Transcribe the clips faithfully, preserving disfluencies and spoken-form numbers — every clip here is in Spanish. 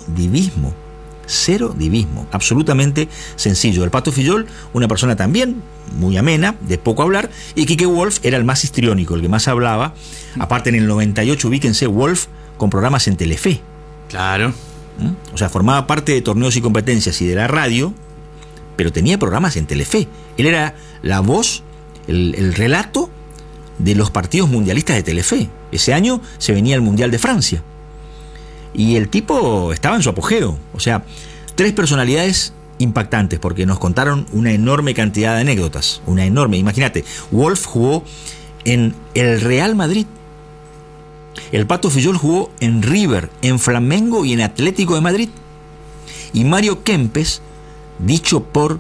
divismo. Cero divismo, absolutamente sencillo. El Pato Fillol, una persona también muy amena, de poco hablar, y Quique Wolf era el más histriónico, el que más hablaba. Aparte, en el noventa y ocho, ubíquense, Wolf con programas en Telefe. Claro. ¿Mm? O sea, formaba parte de Torneos y Competencias y de la radio, pero tenía programas en Telefe. Él era la voz, el, el relato de los partidos mundialistas de Telefe. Ese año se venía el Mundial de Francia. Y el tipo estaba en su apogeo. O sea, tres personalidades impactantes, porque nos contaron una enorme cantidad de anécdotas. Una enorme. Imagínate, Wolf jugó en el Real Madrid. El Pato Fillol jugó en River, en Flamengo y en Atlético de Madrid. Y Mario Kempes, dicho por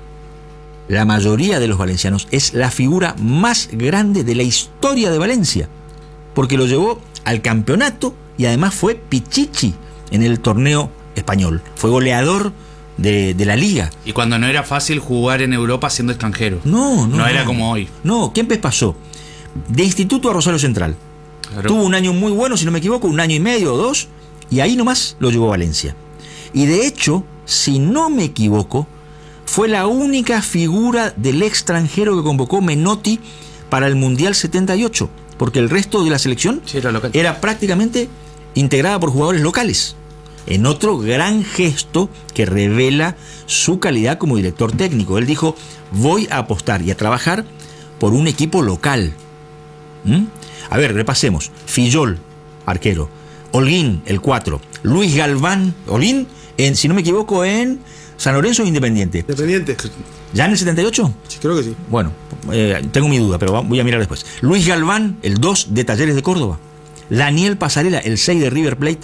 la mayoría de los valencianos, es la figura más grande de la historia de Valencia, porque lo llevó al campeonato y además fue pichichi en el torneo español. Fue goleador de, de la liga. Y cuando no era fácil jugar en Europa siendo extranjero. No, no. No era no. como hoy. No, Kempes pasó de instituto a Rosario Central. Claro. Tuvo un año muy bueno, si no me equivoco, un año y medio o dos, y ahí nomás lo llevó a Valencia. Y de hecho, si no me equivoco, fue la única figura del extranjero que convocó Menotti para el Mundial setenta y ocho, porque el resto de la selección sí, era, local. era prácticamente integrada por jugadores locales, en otro gran gesto que revela su calidad como director técnico. Él dijo: voy a apostar y a trabajar por un equipo local. ¿Mm? A ver, repasemos. Fillol, arquero. Holguín, el cuatro. Luis Galván, Holguín, en, si no me equivoco, en San Lorenzo o Independiente. Independiente. ¿Ya en el setenta y ocho? Sí, creo que sí. Bueno, eh, tengo mi duda, pero voy a mirar después. Luis Galván, el dos de Talleres de Córdoba. Daniel Pasarela, el seis de River Plate.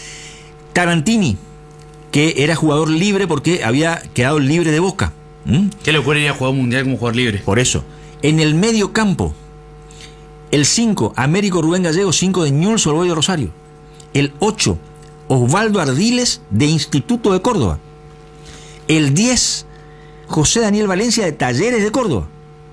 Tarantini, que era jugador libre porque había quedado libre de Boca. ¿Mm? Qué locura ir a jugar un mundial como jugador libre. Por eso. En el medio campo, el cinco, Américo Rubén Gallego, cinco de Newell's Old Boys de Rosario. El ocho, Osvaldo Ardiles, de Instituto de Córdoba. El diez, José Daniel Valencia, de Talleres de Córdoba.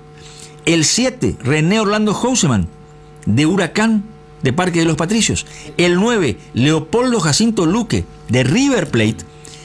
El siete, René Orlando Houseman, de Huracán, de Parque de los Patricios. El nueve, Leopoldo Jacinto Luque, de River Plate.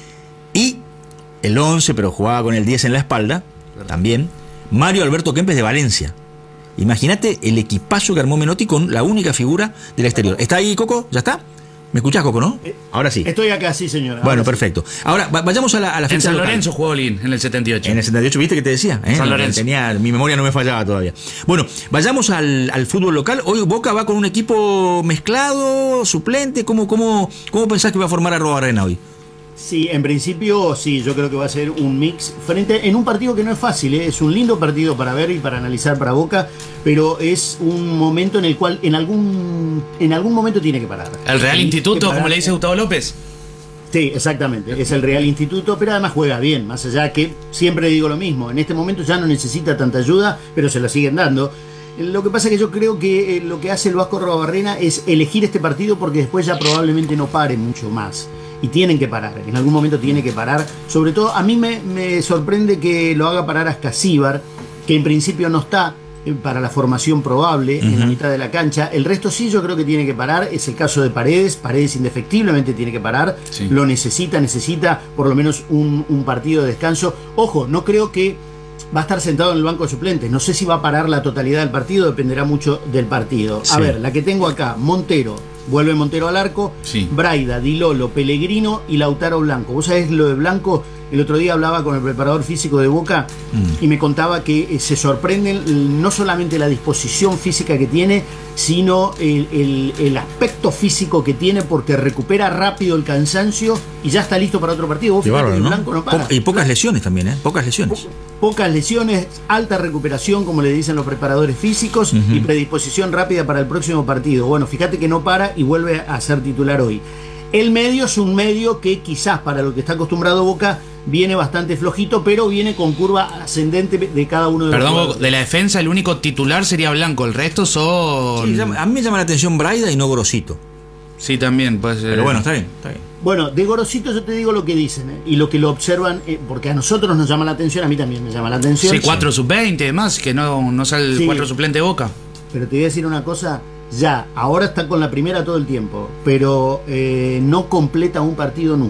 Y el once, pero jugaba con el diez en la espalda, también, Mario Alberto Kempes, de Valencia. Imagínate el equipazo que armó Menotti con la única figura del exterior. ¿Está ahí, Coco? ¿Ya está? ¿Me escuchás, Coco, no? Ahora sí. Estoy acá, sí, señora. Bueno, Ahora perfecto. Sí. Ahora, vayamos a la, a la fecha En San local. Lorenzo jugó Olin, en el setenta y ocho. En el setenta y ocho, ¿viste que te decía? ¿Eh? San Lorenzo. Tenía, mi memoria no me fallaba todavía. Bueno, vayamos al, al fútbol local. Hoy Boca va con un equipo mezclado, suplente. ¿Cómo, cómo, cómo pensás que va a formar Arrobarrena hoy? Sí, en principio sí, yo creo que va a ser un mix frente en un partido que no es fácil, ¿eh? Es un lindo partido para ver y para analizar para Boca, pero es un momento en el cual en algún en algún momento tiene que parar. El Real Tiene Instituto, parar. como le dice Gustavo López. Sí, exactamente, es el Real Instituto, pero además juega bien, más allá que siempre digo lo mismo, en este momento ya no necesita tanta ayuda, pero se la siguen dando. Lo que pasa es que yo creo que eh, lo que hace el Vasco Arrobarrena es elegir este partido porque después ya probablemente no pare mucho más. Y tienen que parar, en algún momento tiene que parar. Sobre todo, a mí me, me sorprende que lo haga parar Ascasíbar, que en principio no está para la formación probable, uh-huh, en la mitad de la cancha. El resto sí yo creo que tiene que parar. Es el caso de Paredes. Paredes indefectiblemente tiene que parar. Sí. Lo necesita, necesita por lo menos un, un partido de descanso. Ojo, no creo que va a estar sentado en el banco de suplentes. No sé si va a parar la totalidad del partido, dependerá mucho del partido. Sí. A ver, la que tengo acá, Montero. Vuelve Montero al arco, sí. Braida, Di Lolo, Pellegrino y Lautaro Blanco. Vos sabés lo de Blanco, el otro día hablaba con el preparador físico de Boca mm. y me contaba que se sorprenden no solamente la disposición física que tiene, sino el, el, el aspecto físico que tiene, porque recupera rápido el cansancio y ya está listo para otro partido. Vos fíjate, bárbaro, ¿no? Blanco no para. Po- y pocas lesiones también, ¿eh? Pocas lesiones. Po- pocas lesiones, alta recuperación, como le dicen los preparadores físicos, uh-huh, y predisposición rápida para el próximo partido. Bueno, fíjate que no para y vuelve a ser titular hoy. El medio es un medio que quizás para lo que está acostumbrado Boca viene bastante flojito, pero viene con curva ascendente de cada uno de los Perdón, jugadores. De la defensa el único titular sería Blanco, el resto son... Sí, a mí me llama la atención Braida y no Gorosito. Sí, también puede ser. Pero bueno, está bien, está bien. Bueno, de Gorosito yo te digo lo que dicen, ¿eh? Y lo que lo observan, eh, porque a nosotros nos llama la atención, a mí también me llama la atención. Sí, cuatro sub veinte, además, que no, no sale el Sí. cuatro suplente de Boca. Pero te voy a decir una cosa, ya, ahora está con la primera todo el tiempo, pero eh, no completa un partido nunca.